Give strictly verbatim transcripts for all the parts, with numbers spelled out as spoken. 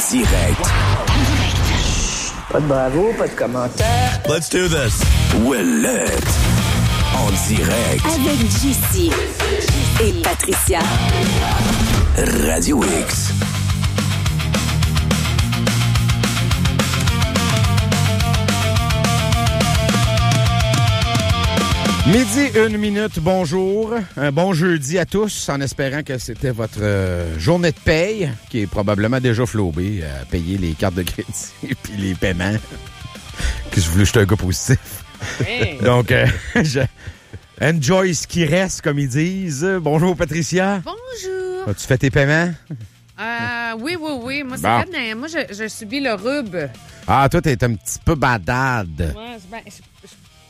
direct. Wow. Pas de bravo, pas de commentaire. Let's do this. Ouellette. En direct. Avec J C et Patricia. Radio X. Midi, une minute, bonjour. Un bon jeudi à tous, en espérant que c'était votre euh, journée de paye, qui est probablement déjà flobée à payer les cartes de crédit et puis les paiements. Que je voulais jeter un gars positif. Hey. Donc, euh, je... enjoy ce qui reste, comme ils disent. Bonjour, Patricia. Bonjour. As-tu fait tes paiements? Euh, oui, oui, oui. Moi, c'est bon. fait, mais moi, je, je subis le rub. Ah, toi, t'es un petit peu badade. Ouais, ben, je, je,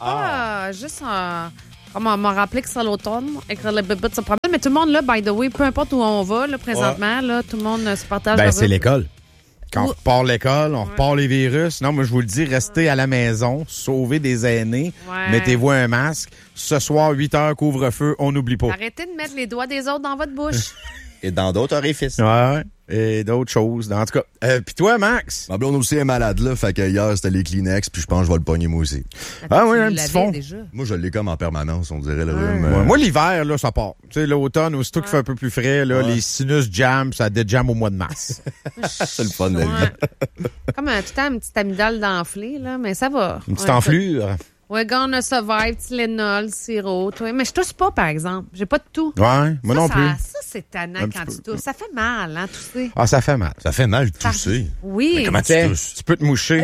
pas ah. juste euh, comme on m'a rappelé que c'est l'automne, écrire les bébés, ça promène. Mais tout le monde, là, by the way, peu importe où on va, là, présentement, ouais. là, tout le monde euh, se partage. Ben, le c'est rub. l'école. Quand on repart l'école, on ouais. repart les virus. Non, mais je vous le dis, restez à la maison, sauvez des aînés, ouais. mettez-vous un masque. Ce soir, huit heures, couvre-feu, on n'oublie pas. Arrêtez de mettre les doigts des autres dans votre bouche. Et dans d'autres orifices. Ouais, et d'autres choses. En tout cas, euh, puis toi, Max? Ma blonde aussi est malade, là. Fait que hier, c'était les Kleenex, puis je pense que je vais le pogner, moi aussi. Attends, ah oui, un petit fond. Déjà? Moi, je l'ai comme en permanence, on dirait, le ouais. rhume. Ouais. Moi, l'hiver, là, ça part. Tu sais, l'automne, aussitôt ouais. qu'il fait un peu plus frais, là, ouais. les sinus jam, ça déjam au mois de mars. C'est le fun de la vie. Comme un, tout le temps, une petite amygdale d'enflée, là, mais ça va. Une petite ouais, enflure. Ouais, Gonna Survive, Tylenol, sirop, toi. Mais je tousse pas, par exemple. J'ai pas de tout. Ouais, moi ça, non ça, plus. Ça, c'est tannant quand tu tousses. Ça fait mal, hein, tousser. Ah, ça fait mal. Ça fait mal, tousser. Oui. Mais comment tu tousses? Tu peux te moucher.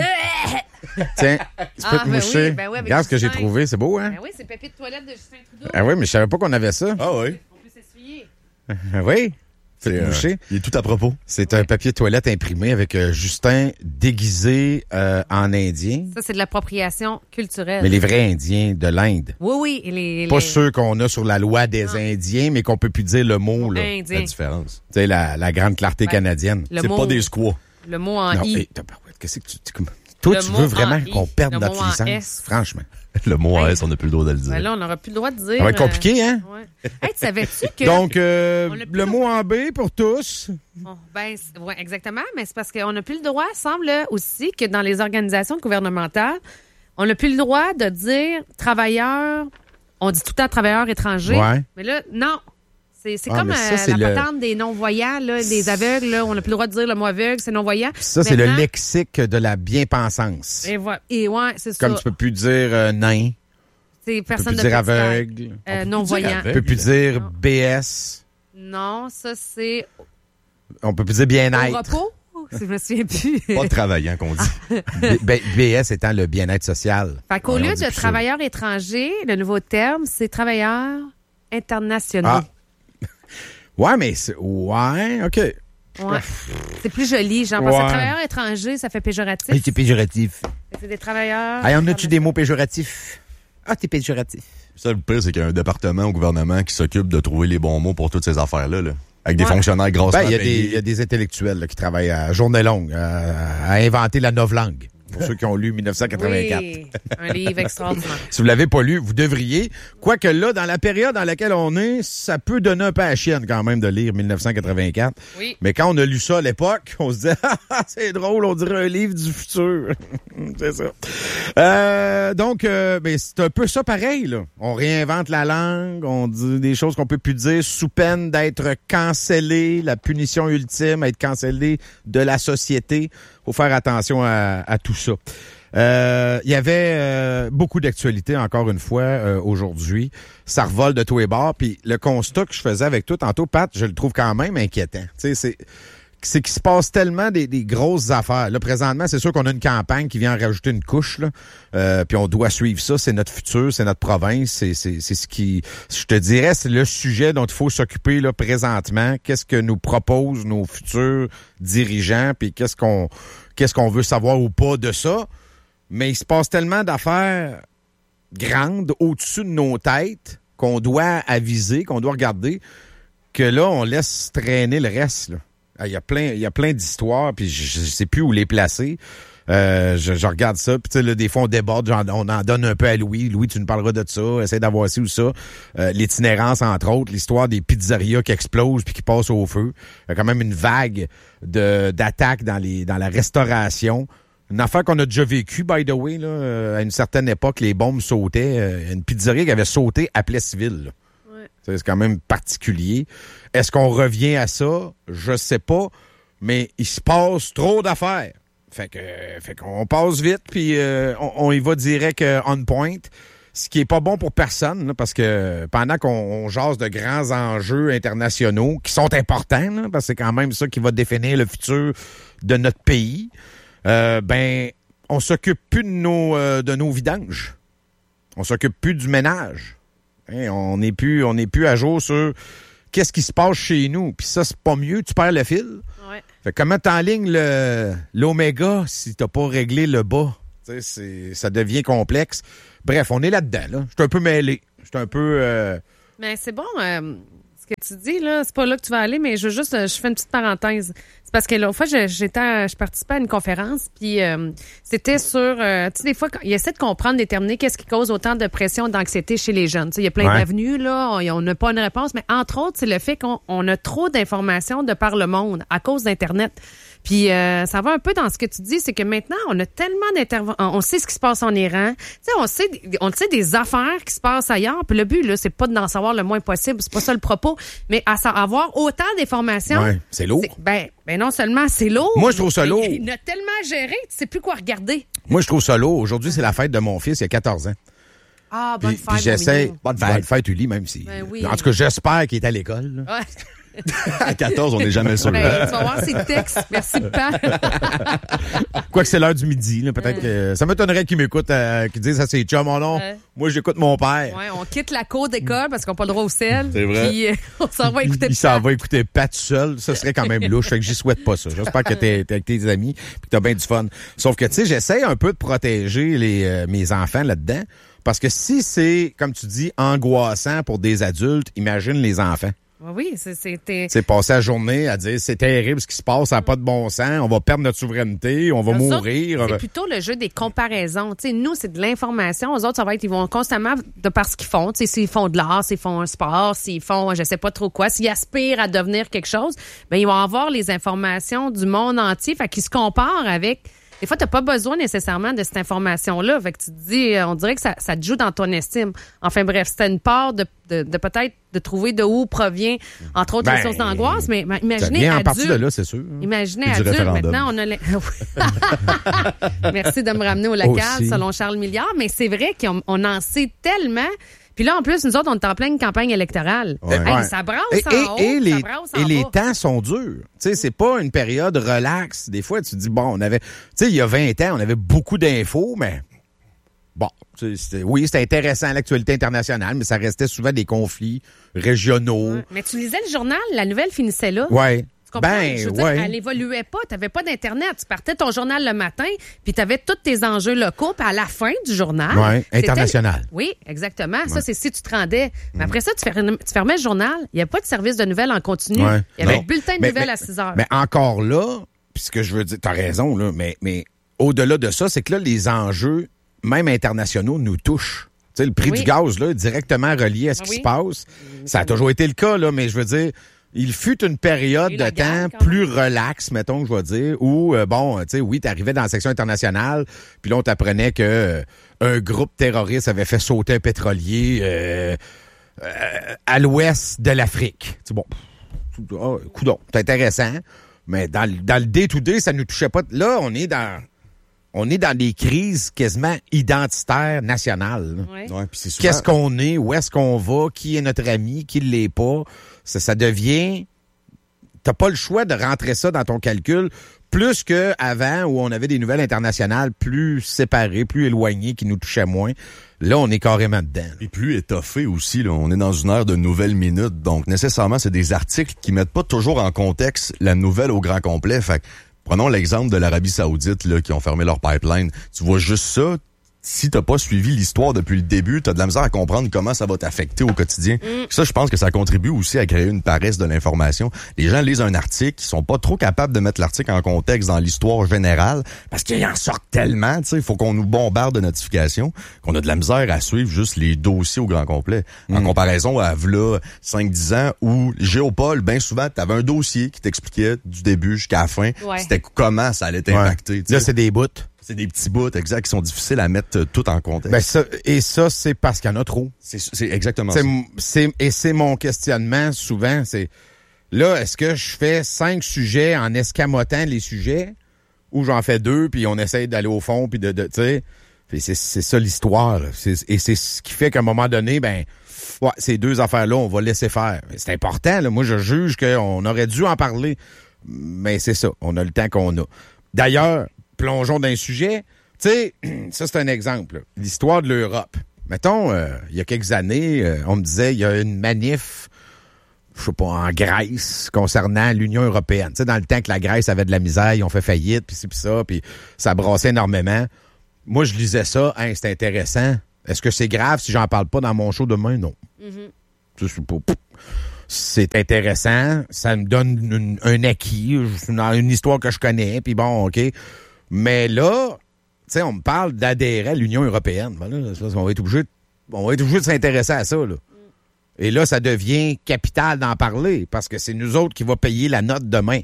Tiens, tu peux ah, te ben moucher. Oui, ben oui, regarde ce que j'ai trouvé, c'est beau, hein? Ben oui, c'est papier de toilette de Justin Trudeau. Ah oui, mais je savais pas qu'on avait ça. Ah oui. On peut s'essuyer. Ah oui. C'est euh, mouché. Il est tout à propos. C'est ouais. un papier de toilette imprimé avec euh, Justin déguisé euh, en indien. Ça, c'est de l'appropriation culturelle. Mais les vrais Indiens de l'Inde. Oui, oui. Et les, pas les... ceux qu'on a sur la loi des non. Indiens, mais qu'on peut plus dire le mot. Là. Indien. La différence. Tu sais, la, la grande clarté ben, canadienne. C'est mot, pas des squats. Le mot en non, I. Hey, qu'est-ce que tu... Toi, le tu veux vraiment qu'on perde le notre licence, S. franchement. Le mot en S, on n'a plus le droit de le dire. Ben là, on n'aura plus le droit de dire. Ça va être compliqué, hein? Ouais. Hey, tu savais-tu que... Donc, euh, le mot en B pour tous. Oh, ben, ouais, exactement, mais c'est parce qu'on n'a plus le droit, semble aussi, que dans les organisations gouvernementales, on n'a plus le droit de dire travailleurs, on dit tout le temps travailleurs étrangers, ouais. mais là, non. C'est, c'est ah, comme ça, euh, c'est la le... patente des non-voyants, là, des aveugles. Là, on n'a plus le droit de dire le mot aveugle, c'est non-voyant. Ça, c'est Maintenant, le lexique de la bien-pensance. Et, voilà. et ouais, c'est comme ça. tu peux plus dire euh, nain. C'est personne tu peux plus de dire aveugle. Euh, non-voyant. On peut plus dire non. B S. Non, ça, c'est... On peut plus dire bien-être. Au repos? Je me souviens plus. Pas travaillant qu'on dit. B- B S étant le bien-être social. Fait qu'au ouais, lieu de travailleurs étrangers, le nouveau terme, c'est travailleurs internationaux. Ah. Ouais, mais c'est... Ouais, OK. Ouais. C'est plus joli, genre, parce que ouais. travailleurs étrangers, ça fait péjoratif. Oui, c'est péjoratif. C'est des travailleurs... Hey, on a-tu des mots péjoratifs? Ah, t'es péjoratif. Ça, le pire, c'est qu'il y a un département au gouvernement qui s'occupe de trouver les bons mots pour toutes ces affaires-là, là. Avec des ouais. fonctionnaires grassement ben, y a payés. Il y a des intellectuels là, qui travaillent à journée longue à, à inventer la novlangue. Pour ceux qui ont lu dix-neuf cent quatre-vingt-quatre. Oui, un livre extraordinaire. Si vous l'avez pas lu, vous devriez. Quoique là, dans la période dans laquelle on est, ça peut donner un peu à la chienne quand même de lire dix-neuf cent quatre-vingt-quatre. Oui. Mais quand on a lu ça à l'époque, on se disait ah, c'est drôle, on dirait un livre du futur. C'est ça. Euh, donc, euh, ben, c'est un peu ça pareil, là. On réinvente la langue, on dit des choses qu'on peut plus dire sous peine d'être cancellé, la punition ultime, être cancellé de la société. Faut faire attention à, à tout ça. Euh, il y avait euh, beaucoup d'actualités, encore une fois, euh, aujourd'hui. Ça revole de tous les bords. Puis le constat que je faisais avec toi tantôt, Pat, je le trouve quand même inquiétant. Tu sais, c'est... c'est qu'il se passe tellement des, des grosses affaires. Là, présentement, c'est sûr qu'on a une campagne qui vient en rajouter une couche, là. Euh, puis on doit suivre ça. C'est notre futur, c'est notre province. C'est, c'est, c'est ce qui, je te dirais, c'est le sujet dont il faut s'occuper là présentement. Qu'est-ce que nous proposent nos futurs dirigeants, puis qu'est-ce qu'on, qu'est-ce qu'on veut savoir ou pas de ça. Mais il se passe tellement d'affaires grandes au-dessus de nos têtes qu'on doit aviser, qu'on doit regarder, que là, on laisse traîner le reste, là. Il y a plein, il y a plein d'histoires, puis je ne sais plus où les placer. Euh, je, je regarde ça, puis tu sais, là, des fois, on déborde, genre, on en donne un peu à Louis. Louis, tu nous parleras de ça, essaie d'avoir ci ou ça. Euh, l'itinérance, entre autres, l'histoire des pizzerias qui explosent puis qui passent au feu. Il y a quand même une vague de d'attaques dans les dans la restauration. Une affaire qu'on a déjà vécue, by the way, là, euh, à une certaine époque, les bombes sautaient. Euh, une pizzeria qui avait sauté à Plessisville, là. Ouais. C'est quand même particulier. Est-ce qu'on revient à ça? Je sais pas, mais il se passe trop d'affaires. Fait que, fait qu'on passe vite, puis euh, on, on y va direct euh, on point, ce qui est pas bon pour personne, là, parce que pendant qu'on on jase de grands enjeux internationaux, qui sont importants, là, parce que c'est quand même ça qui va définir le futur de notre pays, euh, ben, on s'occupe plus de nos, euh, de nos vidanges. On s'occupe plus du ménage. Hein, on n'est plus, on n'est plus à jour sur qu'est-ce qui se passe chez nous. Puis ça, c'est pas mieux, tu perds le fil. Ouais. Fait que comment t'enlignes le, l'oméga si t'as pas réglé le bas? T'sais, c'est, ça devient complexe. Bref, on est là-dedans. Là. Je suis un peu mêlé. Je suis un peu... Euh... Mais c'est bon, euh, ce que tu dis, là, c'est pas là que tu vas aller, mais je veux juste, je fais une petite parenthèse. C'est parce que l'autre fois, je, j'étais, je participais à une conférence, puis euh, c'était sur, euh, tu sais, des fois, il essaie de comprendre, déterminer qu'est-ce qui cause autant de pression, d'anxiété chez les jeunes. Tu sais, il y a plein ouais. d'avenues, là, on n'a pas une réponse, mais entre autres, c'est le fait qu'on on a trop d'informations de par le monde à cause d'Internet. Puis euh, ça va un peu dans ce que tu dis, c'est que maintenant, on a tellement d'interventions, on sait ce qui se passe en Iran, tu sais, on sait, on sait des affaires qui se passent ailleurs, puis le but, là, c'est pas d'en savoir le moins possible, c'est pas ça le propos, mais à avoir autant d'informations. Ouais, c'est lourd. C'est, ben, ben non seulement c'est lourd. Moi, je trouve ça lourd. Il a tellement géré, tu sais plus quoi regarder. Moi, je trouve ça lourd. Aujourd'hui, c'est la fête de mon fils, il a quatorze ans. Ah, bonne puis, fête, puis j'essaie. Bonne fête. Bonne fête, Uli, même si. Ben oui. En tout cas, j'espère qu'il est à l'école. Ouais. À quatorze, on n'est jamais sûr. Ben, tu vas voir ses textes. Merci, papa. Quoique c'est l'heure du midi, là, peut-être que ça m'étonnerait qu'il m'écoute, euh, qu'il dise à ses chums, oh non, ouais. moi j'écoute mon père. Ouais, on quitte la cour d'école parce qu'on n'a pas le droit au sel. C'est vrai. Puis euh, on s'en va écouter Il, il s'en va écouter Pat seul, ça serait quand même louche, fait que j'y souhaite pas ça. J'espère que t'es, t'es avec tes amis puis que t'as bien du fun. Sauf que, tu sais, j'essaie un peu de protéger les, euh, mes enfants là-dedans, parce que si c'est, comme tu dis, angoissant pour des adultes, imagine les enfants. Oui, c'est, c'était... C'est passer la journée à dire c'est terrible ce qui se passe, ça n'a pas de bon sens, on va perdre notre souveraineté, on va Eux mourir. Autres, c'est plutôt le jeu des comparaisons. T'sais, nous, c'est de l'information. Eux autres, ça va être, ils vont constamment, de par ce qu'ils font, t'sais, s'ils font de l'art, s'ils font un sport, s'ils font je sais pas trop quoi, s'ils aspirent à devenir quelque chose, ben ils vont avoir les informations du monde entier, fait qu'ils se comparent avec... Des fois, tu n'as pas besoin nécessairement de cette information-là. Fait que tu te dis, on dirait que ça, ça te joue dans ton estime. Enfin bref, c'était une part de, de, de peut-être de trouver de où provient, entre autres, ben, les sources d'angoisse. Mais imaginez ça vient en adulte. partie de là, c'est sûr. Imaginez C'est du adulte. référendum. Maintenant, on a... Les... Merci de me ramener au local, Aussi. selon Charles Milliard. Mais c'est vrai qu'on on en sait tellement... Puis là, en plus, nous autres, on est en pleine campagne électorale. Ouais. Hey, Ouais. ça brasse Et, en et, haut, et les, ça brasse en et les bas. temps sont durs. Tu sais, c'est pas une période relax. Des fois, tu te dis, bon, on avait... Tu sais, il y a vingt ans, on avait beaucoup d'infos, mais... Bon, c'était, oui, c'était intéressant, l'actualité internationale, mais ça restait souvent des conflits régionaux. Ouais. Mais tu lisais le journal, la nouvelle finissait là. Ouais. Tu comprends? Ben, Je veux dire, ouais. elle évoluait pas. Tu n'avais pas d'Internet. Tu partais ton journal le matin, puis tu avais tous tes enjeux locaux, puis à la fin du journal... Ouais, c'était- international. Oui, exactement. Ça, c'est si tu te rendais. Mais après ça, tu fermais, tu fermais le journal. Il n'y a pas de service de nouvelles en continu. Ouais. Il y avait Non. le bulletin de Mais- nouvelles mais- à six heures. Mais encore là, puis ce que je veux dire, t'as raison, là, mais, mais au-delà de ça, c'est que là, les enjeux, même internationaux, nous touchent. Tu sais, le prix Oui. du gaz, là, directement relié à ce Ah qui oui. se passe. Ça a toujours été le cas, là, mais je veux dire, il fut une période Et de la guerre, temps quand plus relax, mettons, je vais dire, où, euh, bon, tu sais, oui, t'arrivais dans la section internationale, puis là, on t'apprenait que euh, un groupe terroriste avait fait sauter un pétrolier euh, euh, à l'ouest de l'Afrique. Tu sais, bon, oh, coudonc, c'est intéressant, mais dans, le- dans le day-to-day, ça ne nous touchait pas. Là, on est dans... On est dans des crises quasiment identitaires nationales. là. Ouais. Ouais, puis c'est souvent... Qu'est-ce qu'on est? Où est-ce qu'on va? Qui est notre ami? Qui ne l'est pas? Ça, ça devient... T'as pas le choix de rentrer ça dans ton calcul plus qu'avant où on avait des nouvelles internationales plus séparées, plus éloignées, qui nous touchaient moins. Là, on est carrément dedans. Et plus étoffé aussi, là. On est dans une ère de nouvelles minutes. Donc, nécessairement, c'est des articles qui mettent pas toujours en contexte la nouvelle au grand complet. Fait que, prenons l'exemple de l'Arabie Saoudite, là, qui ont fermé leur pipeline. Tu vois juste ça, si t'as pas suivi l'histoire depuis le début, t'as de la misère à comprendre comment ça va t'affecter au quotidien. Mm. Ça, je pense que ça contribue aussi à créer une paresse de l'information. Les gens lisent un article, ils sont pas trop capables de mettre l'article en contexte dans l'histoire générale, parce qu'ils en sortent tellement, tu sais, il faut qu'on nous bombarde de notifications, qu'on a de la misère à suivre juste les dossiers au grand complet. Mm. En comparaison à v'là cinq dix ans, où Géopol, bien souvent, t'avais un dossier qui t'expliquait du début jusqu'à la fin, ouais. c'était comment ça allait t'impacter. Ouais. Là, c'est des bouts. C'est des petits bouts, exact, qui sont difficiles à mettre tout en contexte. Ben ça, et ça, c'est parce qu'il y en a trop. C'est, c'est exactement c'est, ça. C'est, et c'est mon questionnement souvent, c'est là, est-ce que je fais cinq sujets en escamotant les sujets ou j'en fais deux puis on essaie d'aller au fond puis de, de tu sais, c'est, c'est ça l'histoire. C'est, et c'est ce qui fait qu'à un moment donné, ben, ouais, ces deux affaires-là, on va laisser faire. Mais c'est important, là. Moi, je juge qu'on aurait dû en parler, mais c'est ça, on a le temps qu'on a. D'ailleurs, plongeons dans un sujet. Tu sais, ça, c'est un exemple. Là. L'histoire de l'Europe. Mettons, euh, il y a quelques années, euh, on me disait, il y a une manif, je sais pas, en Grèce, concernant l'Union européenne. Tu sais, dans le temps que la Grèce avait de la misère, ils ont fait faillite, puis ci, puis ça, puis ça brassait énormément. Moi, je lisais ça, hein, c'est intéressant. Est-ce que c'est grave si j'en parle pas dans mon show demain? Non. Mm-hmm. C'est pas... C'est intéressant, ça me donne une, un acquis, une, une histoire que je connais, puis bon, OK. Mais là, tu sais, on me parle d'adhérer à l'Union européenne. Ben là, c'est parce qu'on va être obligé, on va être obligé de s'intéresser à ça, là. Et là, ça devient capital d'en parler, parce que c'est nous autres qui va payer la note demain.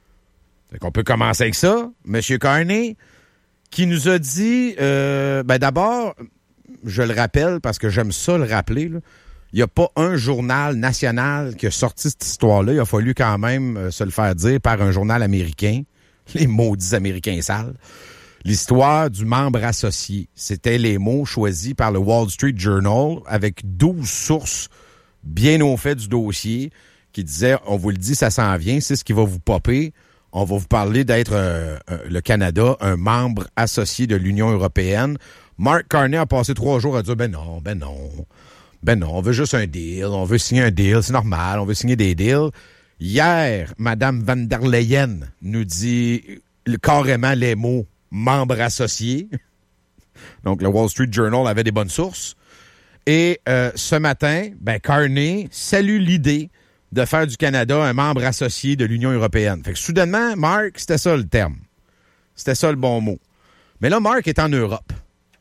Fait qu'on peut commencer avec ça. Monsieur Carney, qui nous a dit, euh, ben d'abord, je le rappelle, parce que j'aime ça le rappeler, là. Il n'y a pas un journal national qui a sorti cette histoire-là. Il a fallu quand même se le faire dire par un journal américain. Les maudits Américains sales. L'histoire du membre associé. C'était les mots choisis par le Wall Street Journal avec douze sources bien au fait du dossier qui disaient, on vous le dit, ça s'en vient, c'est ce qui va vous popper. On va vous parler d'être euh, euh, le Canada, un membre associé de l'Union européenne. Mark Carney a passé trois jours à dire, ben non, ben non. Ben non, on veut juste un deal, on veut signer un deal, c'est normal, on veut signer des deals. Hier, Mme van der Leyen nous dit carrément les mots « membre associé ». Donc, le Wall Street Journal avait des bonnes sources. Et euh, ce matin, ben Carney salue l'idée de faire du Canada un membre associé de l'Union européenne. Fait que soudainement, Mark, c'était ça le terme. C'était ça le bon mot. Mais là, Mark est en Europe.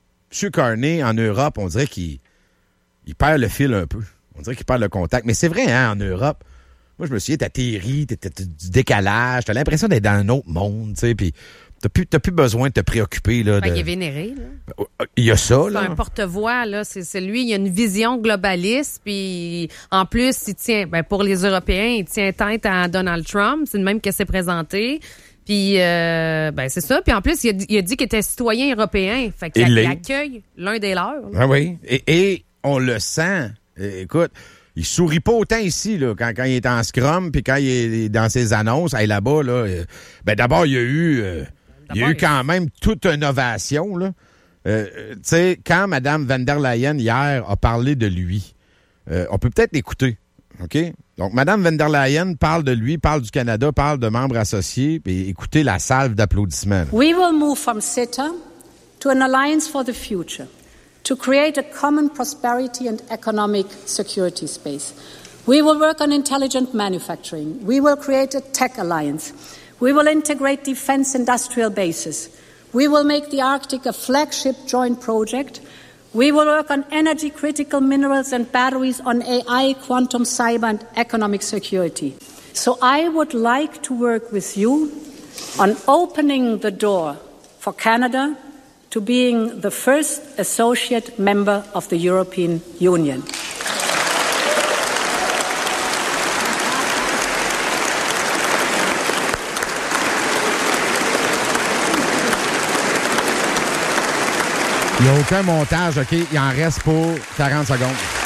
M. Carney, en Europe, on dirait qu'il il perd le fil un peu. On dirait qu'il perd le contact. Mais c'est vrai, hein, en Europe. Moi, je me souviens, t'atterris, t'as, t'as, t'as du décalage, t'as l'impression d'être dans un autre monde, tu sais, puis t'as plus, t'as plus besoin de te préoccuper, là. Ben, de... il est vénéré, là. Il y a ça, c'est là. C'est un porte-voix, là. C'est, c'est lui, il a une vision globaliste, puis en plus, il tient, ben, pour les Européens, il tient tête à Donald Trump. C'est le même que s'est présenté. Puis, euh, ben, c'est ça. Puis en plus, il a, il a dit qu'il était citoyen européen. Fait qu'il il accueille l'un des leurs. Là. Ah oui. Et, et on le sent. Écoute, il sourit pas autant ici, là, quand, quand il est en scrum, puis quand il est dans ses annonces. Hey, là-bas, là, euh, ben d'abord, il y a eu, euh, il y a eu quand même toute une ovation, là. Euh, tu sais, quand Mme van der Leyen, hier, a parlé de lui, euh, on peut peut-être l'écouter, OK? Donc, Mme van der Leyen parle de lui, parle du Canada, parle de membres associés, puis écoutez la salve d'applaudissements. Là. We will move from CETA to an alliance for the future, to create a common prosperity and economic security space. We will work on intelligent manufacturing. We will create a tech alliance. We will integrate defense industrial bases. We will make the Arctic a flagship joint project. We will work on energy-critical minerals and batteries, on A I, quantum, cyber, and economic security. So I would like to work with you on opening the door for Canada to being the first associate member of the European Union. Il n'y a aucun montage, OK? Il en reste pour quarante secondes.